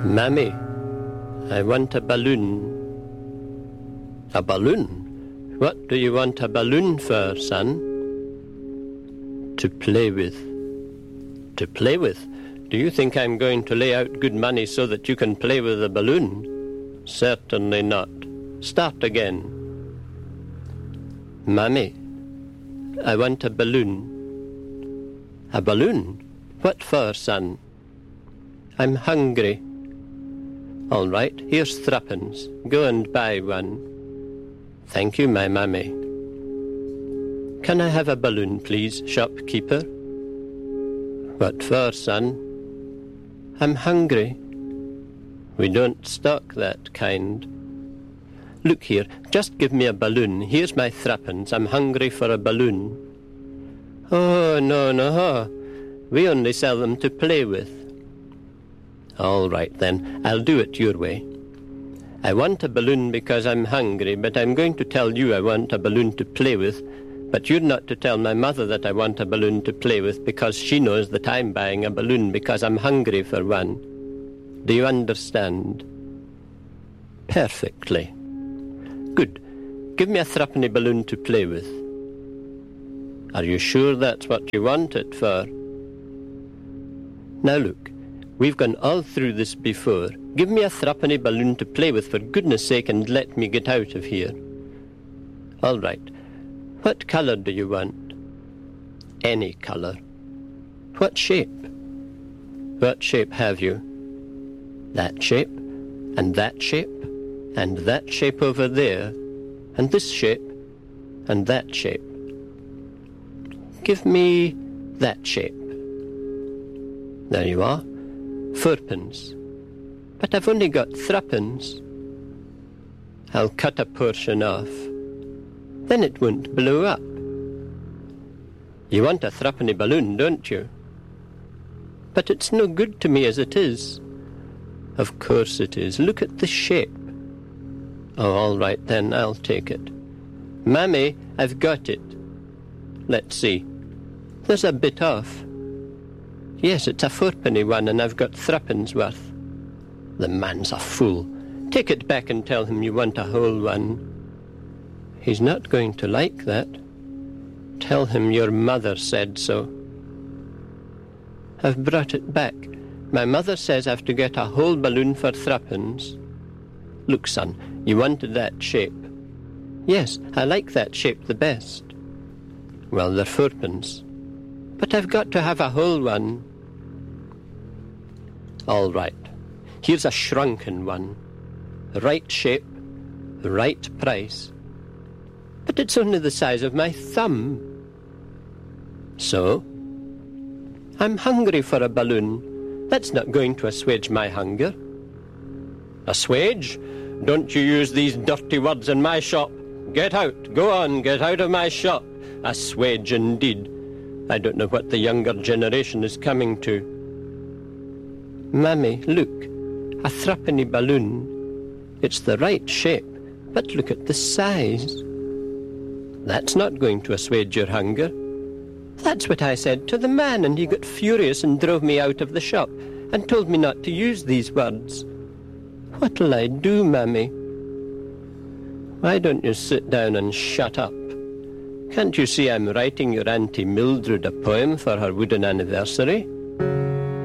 Mammy, I want a balloon. A balloon? What do you want a balloon for, son? To play with. To play with? Do you think I'm going to lay out good money so that you can play with a balloon? Certainly not. Start again. Mammy, I want a balloon. A balloon? What for, son? I'm hungry. All right, here's threepence. Go and buy one. Thank you, my mammy. Can I have a balloon, please, shopkeeper? What for, son? I'm hungry. We don't stock that kind. Look here, just give me a balloon. Here's my threepence. I'm hungry for a balloon. Oh, no. We only sell them to play with. All right, then. I'll do it your way. I want a balloon because I'm hungry, but I'm going to tell you I want a balloon to play with, but you're not to tell my mother that I want a balloon to play with because she knows that I'm buying a balloon because I'm hungry for one. Do you understand? Perfectly. Good. Give me a threepenny balloon to play with. Are you sure that's what you want it for? Now look, we've gone all through this before. Give me a threepenny balloon to play with, for goodness sake, and let me get out of here. All right. What colour do you want? Any colour. What shape? What shape have you? That shape, and that shape, and that shape over there, and this shape, and that shape. Give me that shape. There you are. Fourpence. But I've only got threepence. I'll cut a portion off. Then it won't blow up. You want a threepenny balloon, don't you? But it's no good to me as it is. Of course it is. Look at the shape. Oh, all right then, I'll take it. Mammy, I've got it. Let's see. There's a bit off. Yes, it's a fourpenny one, and I've got threepence worth. The man's a fool. Take it back and tell him you want a whole one. He's not going to like that. Tell him your mother said so. I've brought it back. My mother says I've to get a whole balloon for threepence. Look, son, you wanted that shape. Yes, I like that shape the best. Well, they're fourpence. But I've got to have a whole one. All right. Here's a shrunken one. Right shape, right price. But it's only the size of my thumb. So? I'm hungry for a balloon. That's not going to assuage my hunger. Assuage? Don't you use these dirty words in my shop. Get out. Go on, get out of my shop. Assuage indeed. I don't know what the younger generation is coming to. Mammy, look. A threepenny balloon. It's the right shape, but look at the size. That's not going to assuage your hunger. That's what I said to the man, and he got furious and drove me out of the shop and told me not to use these words. What'll I do, Mammy? Why don't you sit down and shut up? Can't you see I'm writing your Auntie Mildred a poem for her wooden anniversary?